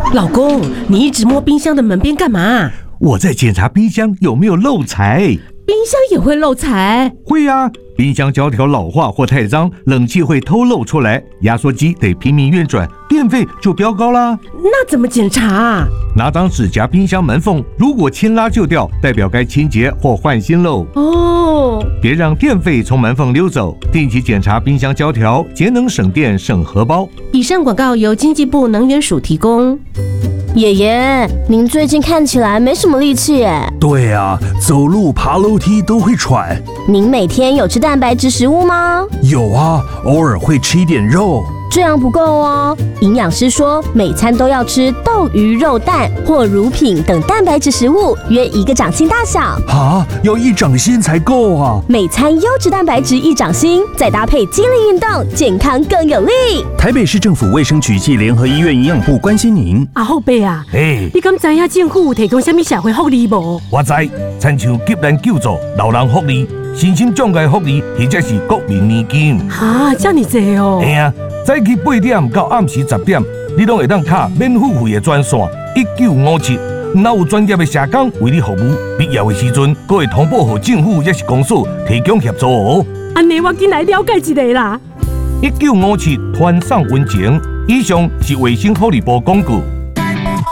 老公，你一直摸冰箱的门边干嘛？ 我在检查冰箱有没有漏财。 冰箱也会漏财？ 会啊，冰箱胶条老化或太脏，冷气会偷漏出来，压缩机得拼命运转，电费就飙高啦。 那怎么检查啊？ 拿张纸夹冰箱门缝，如果牵拉就掉，代表该清洁或换新喽。 哦， 别让电费从门缝溜走，定期检查冰箱胶条，节能省电省荷包。 以上广告由经济部能源署提供。 爷爷，您最近看起来没什么力气耶。 对啊，走路爬楼梯都会喘。 您每天有吃蛋白质食物吗？ 有啊，偶尔会吃一点肉。 这样不够哦，营养师说每餐都要吃豆、鱼、肉、蛋或乳品等蛋白质食物，约1个掌心大小。 啊，要1掌心才够啊！ 每餐优质蛋白质1掌心，再搭配肌力运动，健康更有力。 台北市政府卫生局暨联合医院营养部关心您。 阿后伯啊， 嘿， 你敢知影政府有提供什么社会福利无？ 我知，亲像急难救助、老人福利、身心障碍福利，或者是国民年金。 哈，这么多哦！ 嘿啊，早起8点到暗时10点，你拢会当卡免付费的专线1957，若有专业的社工为你服务，必要的时阵，阁会通报给政府也是公所提供协助哦。 安尼我紧来了解一下啦。 1957团上温情，以上是卫生福利部广告。